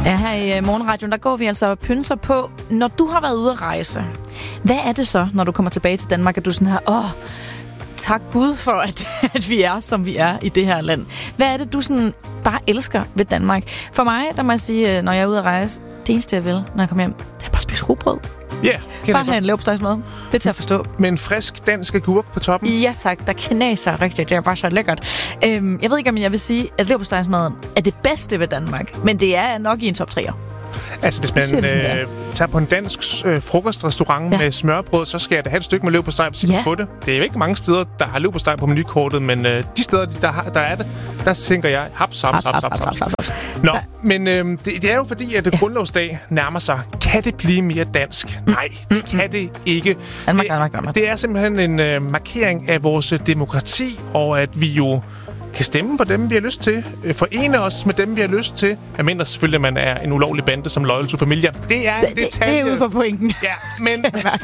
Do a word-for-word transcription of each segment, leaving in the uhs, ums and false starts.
Ja, her i Morgenradioen, der går vi altså og pynser på, når du har været ude at rejse. Hvad er det så, når du kommer tilbage til Danmark, at du sådan her, åh, tak Gud for, at, at vi er, som vi er i det her land. Hvad er det, du sådan bare elsker ved Danmark? For mig, der må jeg sige, når jeg er ude at rejse, det eneste, jeg vil, når jeg kommer hjem, det er bare at spise rugbrød. Ja, yeah, bare have en leverpostejsmad. Det er til at forstå. Med en frisk dansk agurk på toppen. Ja tak, der knaser rigtigt. Det er bare så lækkert. Øhm, jeg ved ikke, om jeg vil sige, at leverpostejsmaden er det bedste ved Danmark, men det er nok i en top treer. Altså, hvis man sådan, øh, tager på en dansk øh, frokostrestaurant ja. med smørbrød, så skal jeg da have et stykke med leverpostej, hvis jeg ja. kan få det. Det er jo ikke mange steder, der har leverpostej på menukortet, men øh, de steder, der, har, der er det, der tænker jeg, haps, haps, haps, haps, haps, haps, haps. Nå, der... men øh, det, det er jo fordi, at ja. grundlovsdag nærmer sig. Kan det blive mere dansk? Mm. Nej, det kan det ikke. Danmark, Danmark, Danmark. Det, det er simpelthen en øh, markering af vores demokrati, og at vi jo kan stemme på dem, vi har lyst til. Forene os med dem, vi har lyst til. Jeg mener selvfølgelig, at man er en ulovlig bande som Loyal to Familia. Det er en det, detalje. Det er ude for pointen. Ja, men...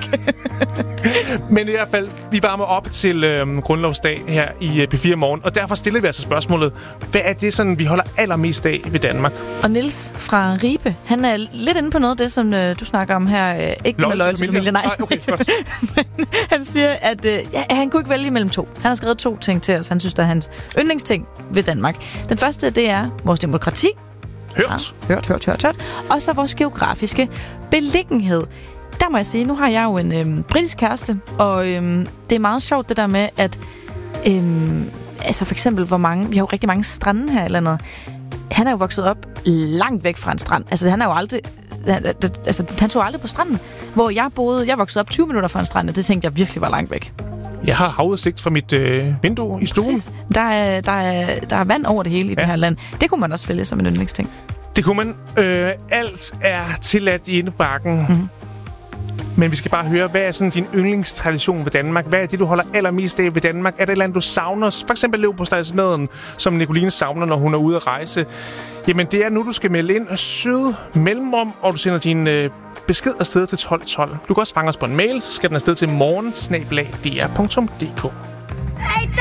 men i hvert fald, vi varmer op til øhm, grundlovsdag her i P fire Morgen, og derfor stiller vi altså spørgsmålet, hvad er det, sådan, vi holder allermest af ved Danmark? Og Niels fra Ribe, han er lidt inde på noget af det, som øh, du snakker om her. Øh, ikke Loyal med Loyal to Familia, nej. nej okay, men han siger, at øh, ja, han kunne ikke vælge mellem to. Han har skrevet to ting til os. Han synes, der er hans yndlings ting ved Danmark. Den første, det er vores demokrati. Hørt. Ja, hørt, hørt, hørt, hørt. Og så vores geografiske beliggenhed. Der må jeg sige, nu har jeg jo en øhm, britisk kæreste, og øhm, det er meget sjovt det der med, at øhm, altså for eksempel, hvor mange, vi har jo rigtig mange strande her i landet. Han er jo vokset op langt væk fra en strand. Altså han er jo aldrig, altså han tog aldrig på stranden. Hvor jeg boede, jeg voksede op tyve minutter fra en strand, og det tænkte jeg virkelig var langt væk. Jeg har havudsigt fra mit øh, vindue i stuen. Præcis. Der er, der, er, der er vand over det hele i ja. det her land. Det kunne man også vælge som en yndlingsting. Det kunne man. Øh, alt er tilladt i indbakken. Mm-hmm. Men vi skal bare høre, hvad er sådan din yndlingstradition ved Danmark? Hvad er det, du holder allermest af ved Danmark? Er det et eller andet, du savner? For eksempel leverpostejsmaden, som Nicoline savner, når hun er ude at rejse. Jamen, det er nu, du skal melde ind syd mellemrum, og du sender din øh, besked afsted til tolv tolv. Du kan også fange os på en mail, så skal den afsted til morgen snabel-a d r punktum d k.